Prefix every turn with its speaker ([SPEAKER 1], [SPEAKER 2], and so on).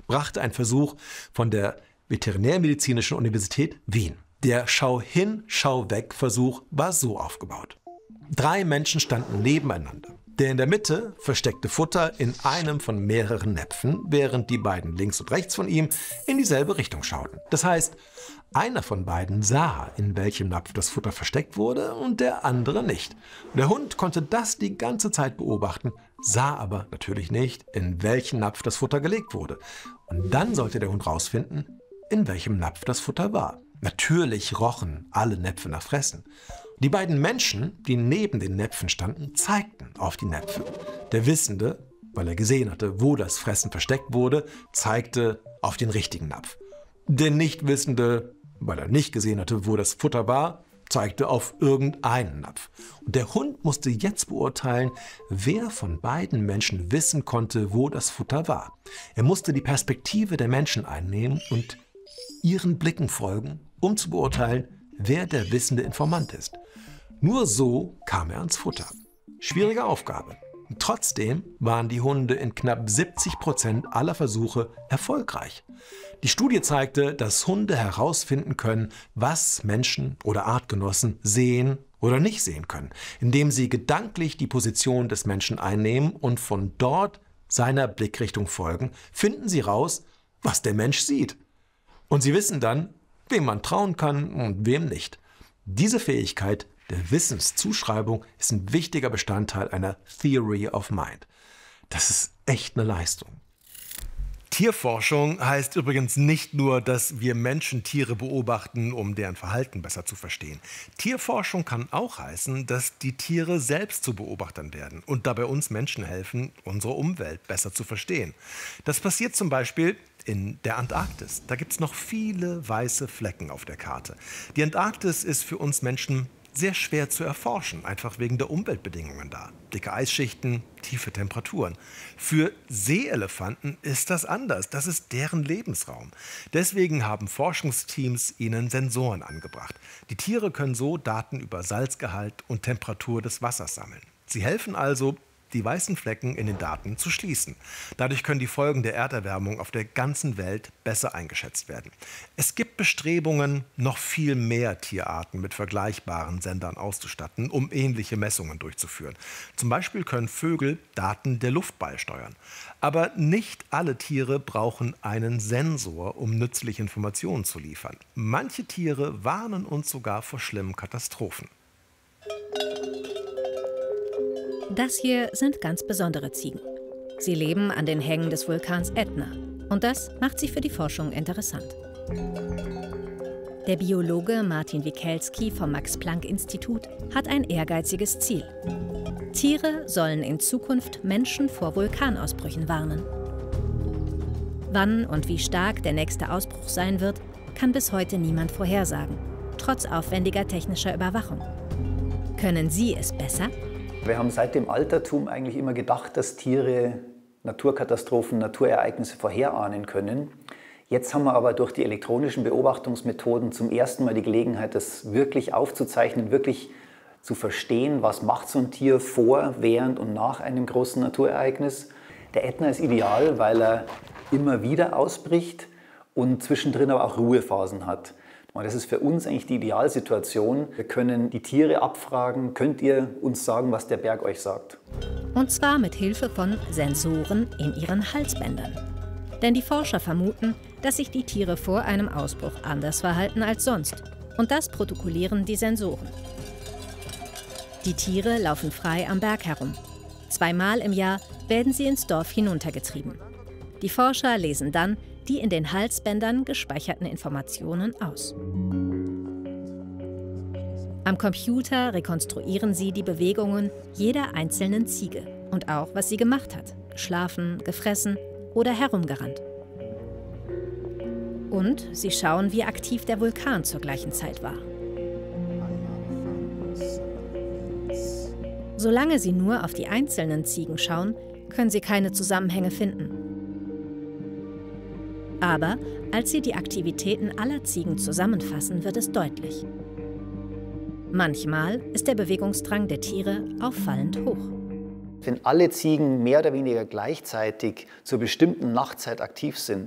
[SPEAKER 1] brachte ein Versuch von der Veterinärmedizinischen Universität Wien. Der Schau-hin-Schau-weg-Versuch war so aufgebaut. 3 Menschen standen nebeneinander. Der in der Mitte versteckte Futter in einem von mehreren Näpfen, während die beiden links und rechts von ihm in dieselbe Richtung schauten. Das heißt, einer von beiden sah, in welchem Napf das Futter versteckt wurde, und der andere nicht. Der Hund konnte das die ganze Zeit beobachten, sah aber natürlich nicht, in welchen Napf das Futter gelegt wurde. Und dann sollte der Hund rausfinden, in welchem Napf das Futter war. Natürlich rochen alle Näpfe nach Fressen. Die beiden Menschen, die neben den Näpfen standen, zeigten auf die Näpfe. Der Wissende, weil er gesehen hatte, wo das Fressen versteckt wurde, zeigte auf den richtigen Napf. Der Nichtwissende, weil er nicht gesehen hatte, wo das Futter war, zeigte auf irgendeinen Napf. Und der Hund musste jetzt beurteilen, wer von beiden Menschen wissen konnte, wo das Futter war. Er musste die Perspektive der Menschen einnehmen und ihren Blicken folgen, um zu beurteilen, wer der wissende Informant ist. Nur so kam er ans Futter. Schwierige Aufgabe. Trotzdem waren die Hunde in knapp 70% aller Versuche erfolgreich. Die Studie zeigte, dass Hunde herausfinden können, was Menschen oder Artgenossen sehen oder nicht sehen können, indem sie gedanklich die Position des Menschen einnehmen und von dort seiner Blickrichtung folgen, finden sie raus, was der Mensch sieht. Und sie wissen dann, wem man trauen kann und wem nicht. Diese Fähigkeit der Wissenszuschreibung ist ein wichtiger Bestandteil einer Theory of Mind. Das ist echt eine Leistung.
[SPEAKER 2] Tierforschung heißt übrigens nicht nur, dass wir Menschen Tiere beobachten, um deren Verhalten besser zu verstehen. Tierforschung kann auch heißen, dass die Tiere selbst zu Beobachtern werden und dabei uns Menschen helfen, unsere Umwelt besser zu verstehen. Das passiert zum Beispiel in der Antarktis. Da gibt es noch viele weiße Flecken auf der Karte. Die Antarktis ist für uns Menschen sehr schwer zu erforschen, einfach wegen der Umweltbedingungen da. Dicke Eisschichten, tiefe Temperaturen. Für Seeelefanten ist das anders. Das ist deren Lebensraum. Deswegen haben Forschungsteams ihnen Sensoren angebracht. Die Tiere können so Daten über Salzgehalt und Temperatur des Wassers sammeln. Sie helfen also, die weißen Flecken in den Daten zu schließen. Dadurch können die Folgen der Erderwärmung auf der ganzen Welt besser eingeschätzt werden. Es gibt Bestrebungen, noch viel mehr Tierarten mit vergleichbaren Sendern auszustatten, um ähnliche Messungen durchzuführen. Zum Beispiel können Vögel Daten der Luft beisteuern. Aber nicht alle Tiere brauchen einen Sensor, um nützliche Informationen zu liefern. Manche Tiere warnen uns sogar vor schlimmen Katastrophen.
[SPEAKER 3] Das hier sind ganz besondere Ziegen. Sie leben an den Hängen des Vulkans Ätna. Und das macht sie für die Forschung interessant. Der Biologe Martin Wikelski vom Max-Planck-Institut hat ein ehrgeiziges Ziel. Tiere sollen in Zukunft Menschen vor Vulkanausbrüchen warnen. Wann und wie stark der nächste Ausbruch sein wird, kann bis heute niemand vorhersagen, trotz aufwendiger technischer Überwachung. Können Sie es besser?
[SPEAKER 4] Wir haben seit dem Altertum eigentlich immer gedacht, dass Tiere Naturkatastrophen, Naturereignisse vorherahnen können. Jetzt haben wir aber durch die elektronischen Beobachtungsmethoden zum ersten Mal die Gelegenheit, das wirklich aufzuzeichnen, wirklich zu verstehen, was macht so ein Tier vor, während und nach einem großen Naturereignis. Der Ätna ist ideal, weil er immer wieder ausbricht und zwischendrin aber auch Ruhephasen hat. Und das ist für uns eigentlich die Idealsituation. Wir können die Tiere abfragen. Könnt ihr uns sagen, was der Berg euch sagt?
[SPEAKER 3] Und zwar mit Hilfe von Sensoren in ihren Halsbändern. Denn die Forscher vermuten, dass sich die Tiere vor einem Ausbruch anders verhalten als sonst. Und das protokollieren die Sensoren. Die Tiere laufen frei am Berg herum. 2-mal im Jahr werden sie ins Dorf hinuntergetrieben. Die Forscher lesen dann die in den Halsbändern gespeicherten Informationen aus. Am Computer rekonstruieren sie die Bewegungen jeder einzelnen Ziege und auch, was sie gemacht hat: geschlafen, gefressen oder herumgerannt. Und sie schauen, wie aktiv der Vulkan zur gleichen Zeit war. Solange sie nur auf die einzelnen Ziegen schauen, können sie keine Zusammenhänge finden. Aber als sie die Aktivitäten aller Ziegen zusammenfassen, wird es deutlich. Manchmal ist der Bewegungsdrang der Tiere auffallend hoch.
[SPEAKER 4] Wenn alle Ziegen mehr oder weniger gleichzeitig zur bestimmten Nachtzeit aktiv sind,